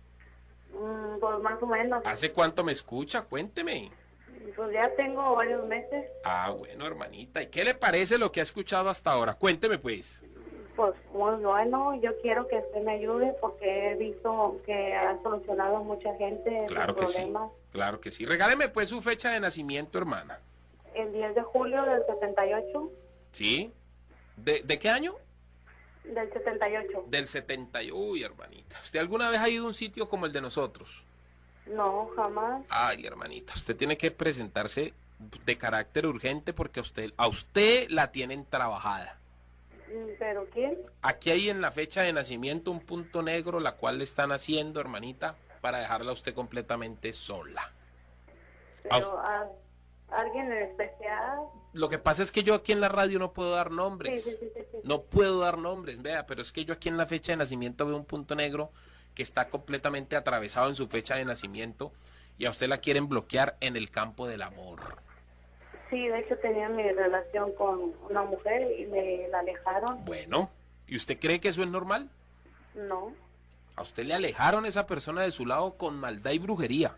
Pues más o menos. ¿Hace cuánto me escucha? Cuénteme. Pues ya tengo varios meses. Ah, bueno, hermanita. ¿Y qué le parece lo que ha escuchado hasta ahora? Cuénteme, pues. Pues muy bueno, yo quiero que usted me ayude porque he visto que ha solucionado a mucha gente Claro que sí, claro que sí. Regáleme pues su fecha de nacimiento, hermana. El 10 de julio del 78. ¿Sí? ¿De qué año? Del 78. Del 78. Uy, hermanita. ¿Usted alguna vez ha ido a un sitio como el de nosotros? No, jamás. Ay, hermanita, usted tiene que presentarse de carácter urgente porque a usted la tienen trabajada. ¿Pero quién? Aquí hay en la fecha de nacimiento un punto negro, la cual le están haciendo, hermanita, para dejarla a usted completamente sola. Pero alguien en especial. Lo que pasa es que yo aquí en la radio no puedo dar nombres. Sí. No puedo dar nombres, vea, pero es que yo aquí en la fecha de nacimiento veo un punto negro que está completamente atravesado en su fecha de nacimiento y a usted la quieren bloquear en el campo del amor. Sí, de hecho tenía mi relación con una mujer y me la alejaron. Bueno, ¿y usted cree que eso es normal? No. A usted le alejaron a esa persona de su lado con maldad y brujería.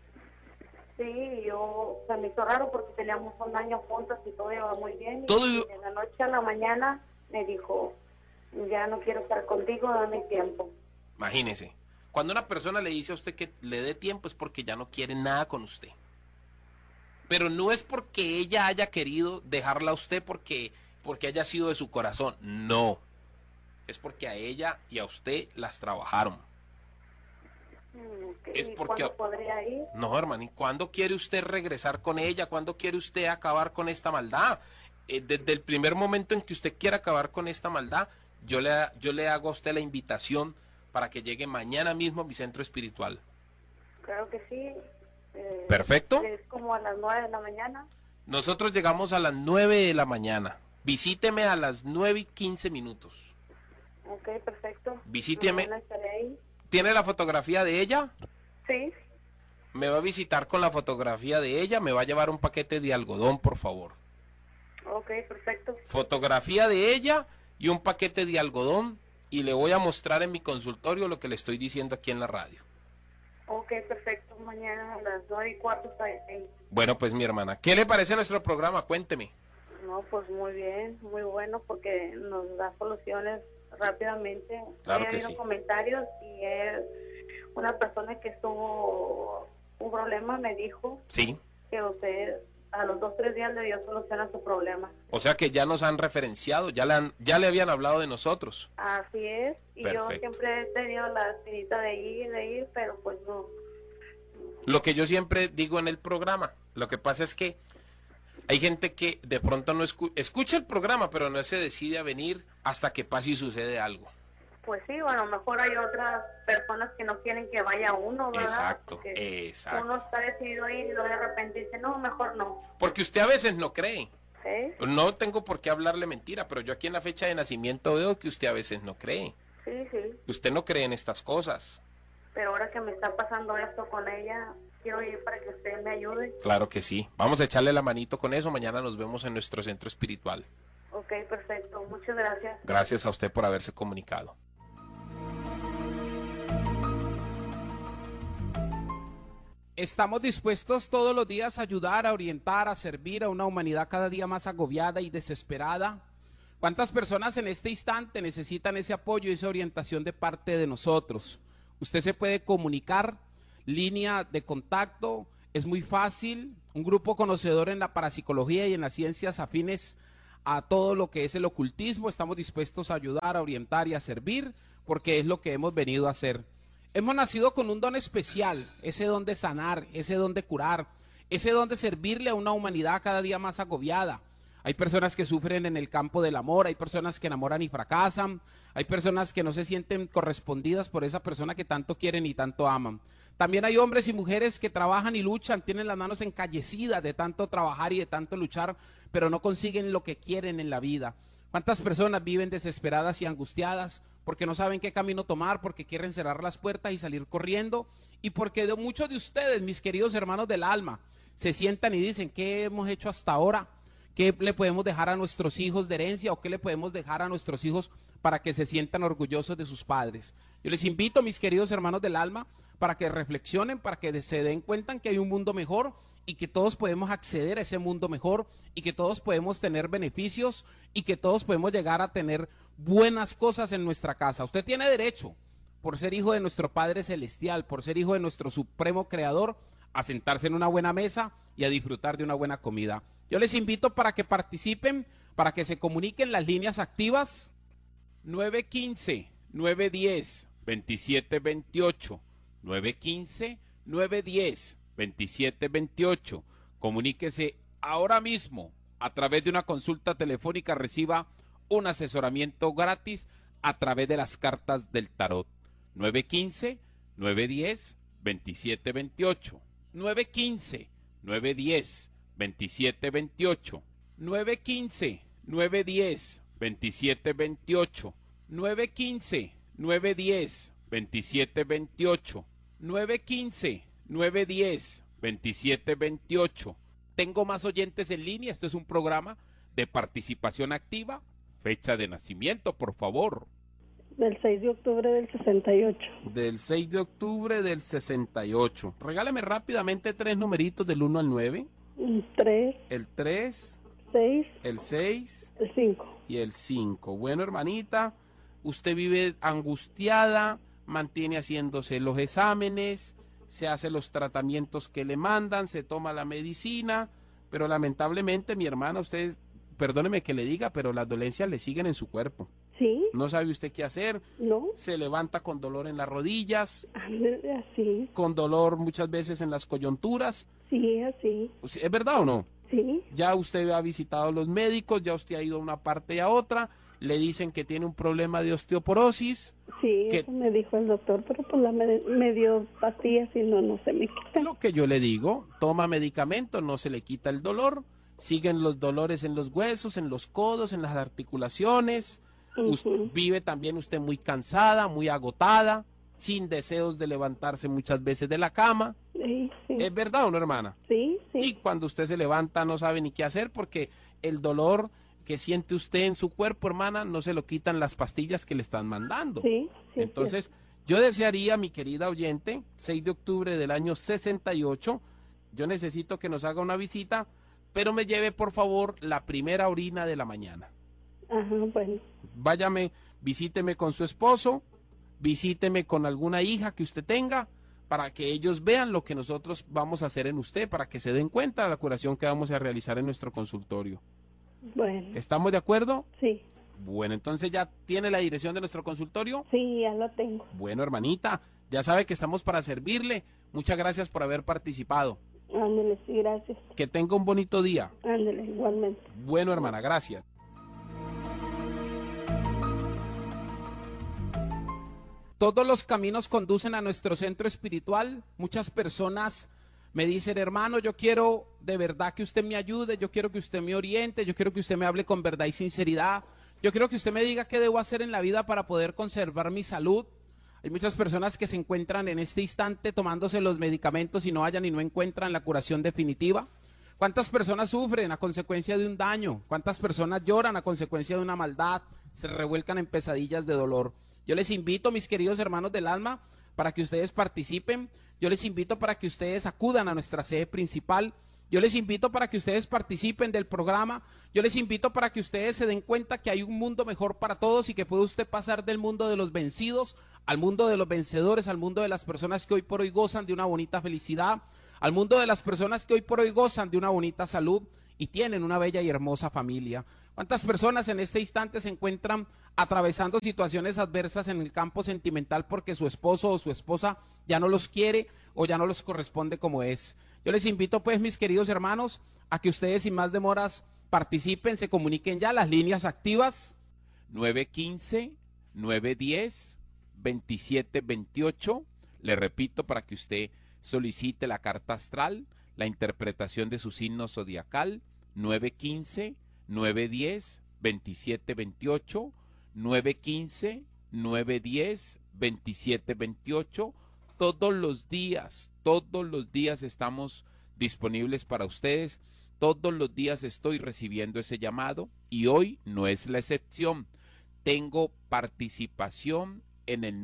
Sí, se me hizo raro porque teníamos un año juntos y todo iba muy bien. Todo y de la noche a la mañana me dijo, ya no quiero estar contigo, dame tiempo. Imagínese, cuando una persona le dice a usted que le dé tiempo es porque ya no quiere nada con usted. Pero no es porque ella haya querido dejarla a usted porque haya sido de su corazón. No. Es porque a ella y a usted las trabajaron. Es porque... ¿Cuándo podría ir? No, hermano, ¿y cuándo quiere usted regresar con ella? ¿Cuándo quiere usted acabar con esta maldad? Desde el primer momento en que usted quiera acabar con esta maldad, yo le hago a usted la invitación para que llegue mañana mismo a mi centro espiritual. Claro que sí. Perfecto. Es como a las 9 de la mañana. Nosotros llegamos a las 9 de la mañana. Visíteme a las 9:15. Ok, perfecto. Visíteme. Mañana estaré ahí. ¿Tiene la fotografía de ella? Sí. Me va a visitar con la fotografía de ella. Me va a llevar un paquete de algodón, por favor. Ok, perfecto. Fotografía de ella y un paquete de algodón. Y le voy a mostrar en mi consultorio lo que le estoy diciendo aquí en la radio. Ok, perfecto. Mañana a las 9:15 estaré ahí. Bueno, pues mi hermana, ¿qué le parece nuestro programa? Cuénteme. No, pues muy bien, muy bueno porque nos da soluciones rápidamente. Claro He que habido sí. comentarios y una persona que tuvo un problema me dijo Sí. que usted a los 2-3 días le dio solución a su problema. O sea que ya nos han referenciado, ya le habían hablado de nosotros. Así es, y Perfecto. yo siempre he tenido la espinita de ir, pero pues no. Lo que yo siempre digo en el programa, lo que pasa es que hay gente que de pronto no escucha el programa, pero no se decide a venir hasta que pase y sucede algo. Pues sí, bueno, a lo mejor hay otras personas que no quieren que vaya uno, ¿verdad? Exacto, Porque exacto. uno está decidido a ir y luego de repente dice, no, mejor no. Porque usted a veces no cree. ¿Sí? No tengo por qué hablarle mentira, pero yo aquí en la fecha de nacimiento veo que usted a veces no cree. Sí, sí. Usted no cree en estas cosas. Pero ahora que me está pasando esto con ella, quiero ir para que usted me ayude. Claro que sí. Vamos a echarle la manito con eso. Mañana nos vemos en nuestro centro espiritual. Ok, perfecto. Muchas gracias. Gracias a usted por haberse comunicado. Estamos dispuestos todos los días a ayudar, a orientar, a servir a una humanidad cada día más agobiada y desesperada ¿Cuántas personas en este instante necesitan ese apoyo y esa orientación de parte de nosotros? Usted se puede comunicar, línea de contacto, es muy fácil, un grupo conocedor en la parapsicología y en las ciencias afines a todo lo que es el ocultismo. Estamos dispuestos a ayudar, a orientar y a servir, porque es lo que hemos venido a hacer. Hemos nacido con un don especial, ese don de sanar, ese don de curar, ese don de servirle a una humanidad cada día más agobiada. Hay personas que sufren en el campo del amor, hay personas que enamoran y fracasan, hay personas que no se sienten correspondidas por esa persona que tanto quieren y tanto aman. También hay hombres y mujeres que trabajan y luchan, tienen las manos encallecidas de tanto trabajar y de tanto luchar, pero no consiguen lo que quieren en la vida. ¿Cuántas personas viven desesperadas y angustiadas porque no saben qué camino tomar, porque quieren cerrar las puertas y salir corriendo? Y porque muchos de ustedes, mis queridos hermanos del alma, se sientan y dicen, ¿qué hemos hecho hasta ahora? ¿Qué le podemos dejar a nuestros hijos de herencia o qué le podemos dejar a nuestros hijos para que se sientan orgullosos de sus padres? Yo les invito, mis queridos hermanos del alma, para que reflexionen, para que se den cuenta que hay un mundo mejor y que todos podemos acceder a ese mundo mejor y que todos podemos tener beneficios y que todos podemos llegar a tener buenas cosas en nuestra casa. Usted tiene derecho, por ser hijo de nuestro Padre Celestial, por ser hijo de nuestro Supremo Creador, a sentarse en una buena mesa y a disfrutar de una buena comida. Yo les invito para que participen, para que se comuniquen las líneas activas 915-910-2728, 915-910-2728. Comuníquese ahora mismo a través de una consulta telefónica, reciba un asesoramiento gratis a través de las cartas del tarot. 915-910-2728, 915-910-2728, 915-910-2728, 915-910-2728, 915-910-2728. Tengo más oyentes en línea. Esto es un programa de participación activa. Fecha de nacimiento, por favor. Del 6 de octubre del 68. Del 6 de octubre del 68. Regáleme rápidamente 3 numeritos del 1 al 9. 3. El 3. 6. El 6. El 5. Y el 5. Bueno, hermanita, usted vive angustiada, mantiene haciéndose los exámenes, se hace los tratamientos que le mandan, se toma la medicina, pero lamentablemente, mi hermana, usted, perdóneme que le diga, pero las dolencias le siguen en su cuerpo. Sí. No sabe usted qué hacer. No. Se levanta con dolor en las rodillas. Así. Con dolor muchas veces en las coyunturas. Sí, así. ¿Es verdad o no? Sí. Ya usted ha visitado a los médicos, ya usted ha ido a una parte y a otra. Le dicen que tiene un problema de osteoporosis. Sí, eso me dijo el doctor, pero pues me dio pastillas y no se me quita. Lo que yo le digo, toma medicamento, no se le quita el dolor. Siguen los dolores en los huesos, en los codos, en las articulaciones. Vive también usted muy cansada, muy agotada, sin deseos de levantarse muchas veces de la cama. Sí, sí. ¿Es verdad o no, hermana? Sí, sí. Y cuando usted se levanta no sabe ni qué hacer porque el dolor que siente usted en su cuerpo, hermana, no se lo quitan las pastillas que le están mandando. Sí, sí. Entonces, yo desearía, mi querida oyente, 6 de octubre del año 68, yo necesito que nos haga una visita, pero me lleve, por favor, la primera orina de la mañana. Ajá, bueno. Váyame, visíteme con su esposo, visíteme con alguna hija que usted tenga, para que ellos vean lo que nosotros vamos a hacer en usted, para que se den cuenta de la curación que vamos a realizar en nuestro consultorio. Bueno. ¿Estamos de acuerdo? Sí. Bueno, entonces ya tiene la dirección de nuestro consultorio. Sí, ya la tengo. Bueno, hermanita, ya sabe que estamos para servirle. Muchas gracias por haber participado. Ándele, sí, gracias. Que tenga un bonito día. Ándele, igualmente. Bueno, hermana, gracias. Todos los caminos conducen a nuestro centro espiritual. Muchas personas me dicen, hermano, yo quiero de verdad que usted me ayude, yo quiero que usted me oriente, yo quiero que usted me hable con verdad y sinceridad, yo quiero que usted me diga qué debo hacer en la vida para poder conservar mi salud. Hay muchas personas que se encuentran en este instante tomándose los medicamentos y no hallan y no encuentran la curación definitiva. ¿Cuántas personas sufren a consecuencia de un daño? ¿Cuántas personas lloran a consecuencia de una maldad? Se revuelcan en pesadillas de dolor. Yo les invito, mis queridos hermanos del alma, para que ustedes participen. Yo les invito para que ustedes acudan a nuestra sede principal, Yo les invito para que ustedes participen del programa. Yo les invito para que ustedes se den cuenta que hay un mundo mejor para todos y que puede usted pasar del mundo de los vencidos al mundo de los vencedores, al mundo de las personas que hoy por hoy gozan de una bonita felicidad, al mundo de las personas que hoy por hoy gozan de una bonita salud y tienen una bella y hermosa familia. ¿Cuántas personas en este instante se encuentran atravesando situaciones adversas en el campo sentimental porque su esposo o su esposa ya no los quiere o ya no los corresponde como es? Yo les invito pues, mis queridos hermanos, a que ustedes sin más demoras participen, se comuniquen ya, las líneas activas 915-910-2728. Le repito para que usted solicite la carta astral, la interpretación de su signo zodiacal, 915-910-2728, 915-910-2728. Todos los días estamos disponibles para ustedes, todos los días estoy recibiendo ese llamado y hoy no es la excepción. Tengo participación en el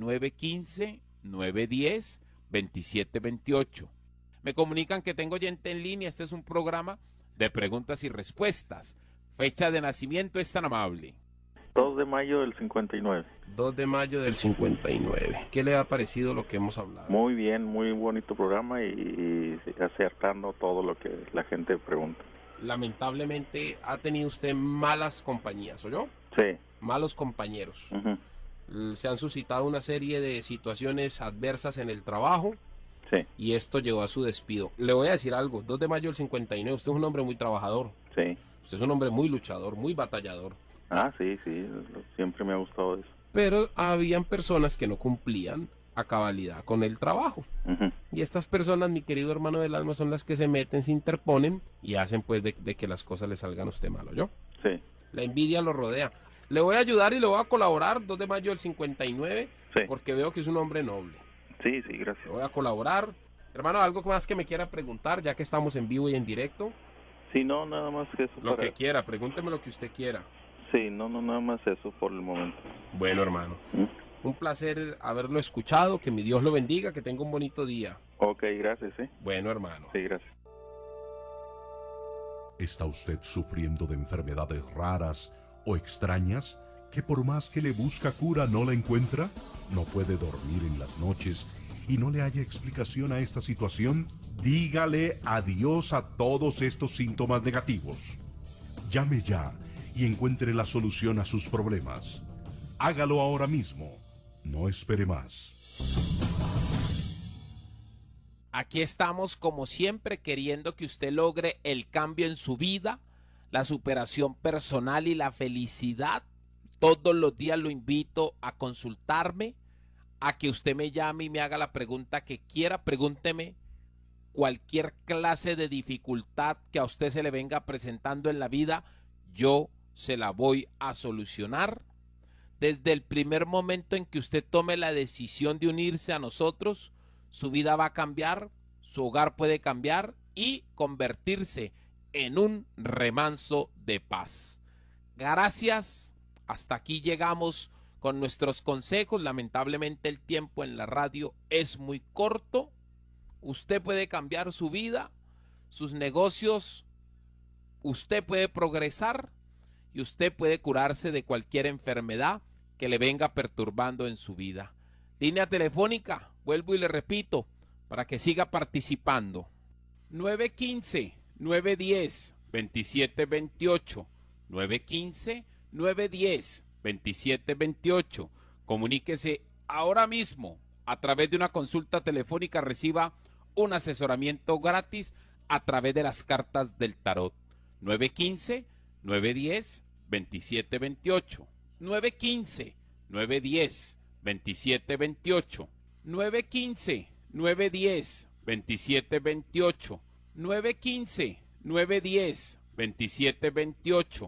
915-910-2728. Me comunican que tengo gente en línea, este es un programa de preguntas y respuestas. Fecha de nacimiento es tan amable. 2 de mayo del 59. 2 de mayo del 59. ¿Qué le ha parecido lo que hemos hablado? Muy bien, muy bonito programa y acertando todo lo que la gente pregunta. Lamentablemente ha tenido usted malas compañías, ¿oyó? Sí. Malos compañeros. Se han suscitado una serie de situaciones adversas en el trabajo. Sí. Y esto llevó a su despido. Le voy a decir algo, 2 de mayo del 59, usted es un hombre muy trabajador. Sí. Usted es un hombre muy luchador, muy batallador. Ah, sí, siempre me ha gustado eso. Pero habían personas que no cumplían a cabalidad con el trabajo. Y estas personas, mi querido hermano del alma, son las que se meten, se interponen y hacen pues de que las cosas le salgan a usted malo, ¿yo? Sí. La envidia lo rodea. Le voy a ayudar y le voy a colaborar 2 de mayo del 59, sí, porque veo que es un hombre noble. Sí, gracias. Le voy a colaborar. Hermano, ¿algo más que me quiera preguntar, ya que estamos en vivo y en directo? Sí, no, nada más que eso. Lo que quiera, pregúnteme lo que usted quiera. Sí, no, nada más eso por el momento. Bueno, hermano. Un placer haberlo escuchado, que mi Dios lo bendiga, que tenga un bonito día. Ok, gracias, Bueno, hermano. Sí, gracias. ¿Está usted sufriendo de enfermedades raras o extrañas que por más que le busca cura no la encuentra? ¿No puede dormir en las noches y no le haya explicación a esta situación? Dígale adiós a todos estos síntomas negativos. Llame ya y encuentre la solución a sus problemas. Hágalo ahora mismo. No espere más. Aquí estamos como siempre queriendo que usted logre el cambio en su vida, la superación personal y la felicidad. Todos los días lo invito a consultarme, a que usted me llame y me haga la pregunta que quiera. Pregúnteme cualquier clase de dificultad que a usted se le venga presentando en la vida, yo se la voy a solucionar. Desde el primer momento en que usted tome la decisión de unirse a nosotros, su vida va a cambiar, su hogar puede cambiar y convertirse en un remanso de paz. Gracias. Hasta aquí llegamos con nuestros consejos. Lamentablemente el tiempo en la radio es muy corto. Usted puede cambiar su vida, sus negocios, usted puede progresar y usted puede curarse de cualquier enfermedad que le venga perturbando en su vida. Línea telefónica, vuelvo y le repito, para que siga participando. 915-910-2728. 915-910-2728. Comuníquese ahora mismo a través de una consulta telefónica, reciba un asesoramiento gratis a través de las cartas del tarot. 915-910-2728. 915-910-2728. 915-910-2728. 915-910-2728.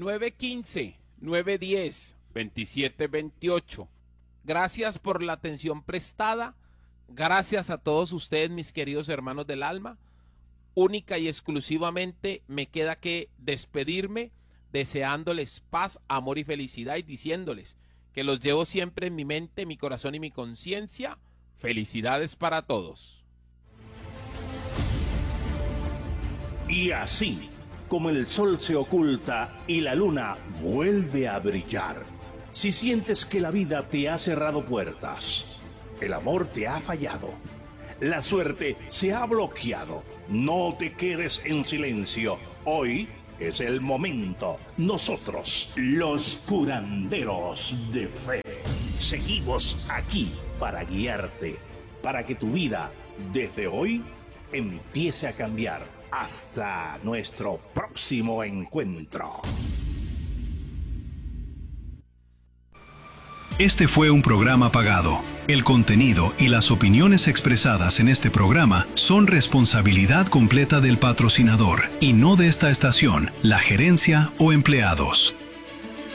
915-910-2728. Gracias por la atención prestada. Gracias a todos ustedes, mis queridos hermanos del alma. Única y exclusivamente me queda que despedirme deseándoles paz, amor y felicidad y diciéndoles que los llevo siempre en mi mente, mi corazón y mi conciencia. Felicidades para todos. Y así, como el sol se oculta y la luna vuelve a brillar, si sientes que la vida te ha cerrado puertas, el amor te ha fallado, la suerte se ha bloqueado, no te quedes en silencio. Hoy es el momento. Nosotros, los curanderos de fe, seguimos aquí para guiarte, para que tu vida, desde hoy, empiece a cambiar. Hasta nuestro próximo encuentro. Este fue un programa pagado. El contenido y las opiniones expresadas en este programa son responsabilidad completa del patrocinador y no de esta estación, la gerencia o empleados.